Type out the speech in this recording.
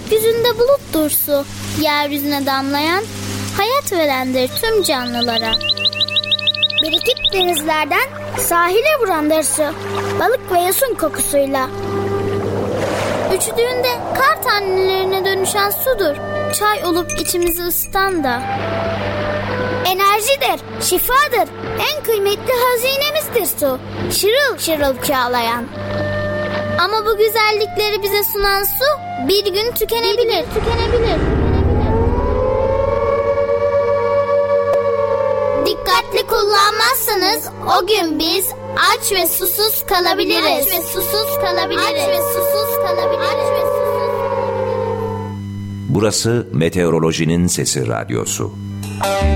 Gökyüzünde buluttur su, yeryüzüne damlayan, hayat verendir tüm canlılara. Birikip denizlerden sahile vurandır su, balık ve yosun kokusuyla. Üşüdüğünde kar tanelerine dönüşen sudur, çay olup içimizi ısıtan da. Enerjidir, şifadır, en kıymetli hazinemizdir su, şırıl şırıl çağlayan. Ama bu güzellikleri bize sunan su bir gün tükenebilir. Dikkatli kullanmazsanız o gün biz aç ve susuz kalabiliriz. Burası Meteorolojinin Sesi Radyosu.